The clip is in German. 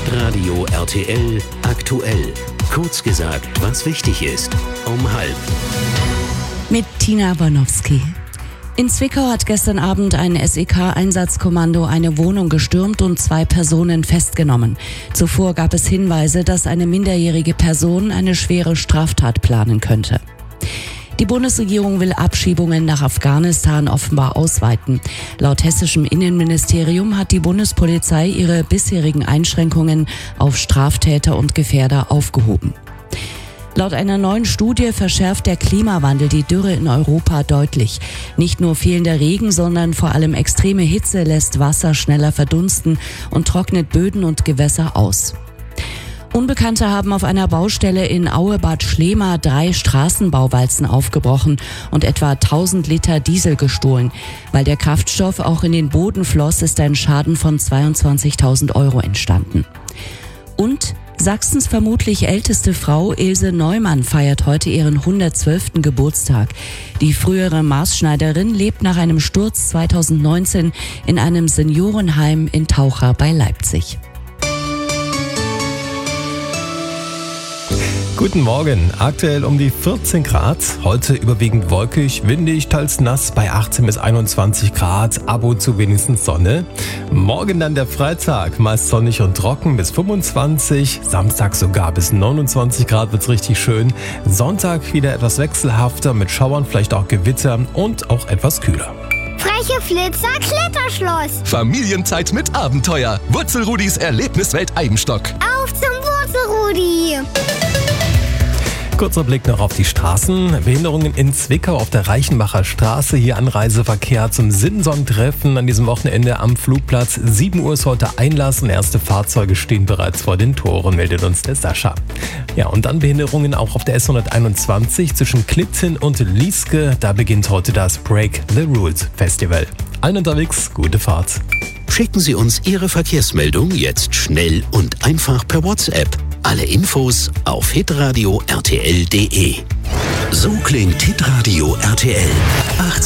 Hitradio RTL aktuell. Kurz gesagt, was wichtig ist. Um 12:30. Mit Tina Bornowski. In Zwickau hat gestern Abend ein SEK-Einsatzkommando eine Wohnung gestürmt und 2 Personen festgenommen. Zuvor gab es Hinweise, dass eine minderjährige Person eine schwere Straftat planen könnte. Die Bundesregierung will Abschiebungen nach Afghanistan offenbar ausweiten. Laut hessischem Innenministerium hat die Bundespolizei ihre bisherigen Einschränkungen auf Straftäter und Gefährder aufgehoben. Laut einer neuen Studie verschärft der Klimawandel die Dürre in Europa deutlich. Nicht nur fehlender Regen, sondern vor allem extreme Hitze lässt Wasser schneller verdunsten und trocknet Böden und Gewässer aus. Unbekannte haben auf einer Baustelle in Aue-Bad Schlema 3 Straßenbauwalzen aufgebrochen und etwa 1000 Liter Diesel gestohlen. Weil der Kraftstoff auch in den Boden floss, ist ein Schaden von 22.000 Euro entstanden. Und Sachsens vermutlich älteste Frau Ilse Neumann feiert heute ihren 112. Geburtstag. Die frühere Maßschneiderin lebt nach einem Sturz 2019 in einem Seniorenheim in Taucher bei Leipzig. Guten Morgen, aktuell um die 14 Grad, heute überwiegend wolkig, windig, teils nass bei 18 bis 21 Grad, ab und zu wenigstens Sonne. Morgen dann der Freitag, meist sonnig und trocken bis 25, Samstag sogar bis 29 Grad wird's richtig schön. Sonntag wieder etwas wechselhafter mit Schauern, vielleicht auch Gewitter und auch etwas kühler. Freche Flitzer, Kletterschloss. Familienzeit mit Abenteuer. Wurzelrudis Erlebniswelt Eibenstock. Auf zum Wurzelrudi. Kurzer Blick noch auf die Straßen. Behinderungen in Zwickau auf der Reichenbacher Straße. Hier Anreiseverkehr zum Sinson-Treffen an diesem Wochenende am Flugplatz. 7 Uhr ist heute Einlass und erste Fahrzeuge stehen bereits vor den Toren, meldet uns der Sascha. Ja, und dann Behinderungen auch auf der S121 zwischen Klitten und Lieske. Da beginnt heute das Break the Rules Festival. Allen unterwegs, gute Fahrt. Schicken Sie uns Ihre Verkehrsmeldung jetzt schnell und einfach per WhatsApp. Alle Infos auf hitradio RTL.de. So klingt Hitradio RTL.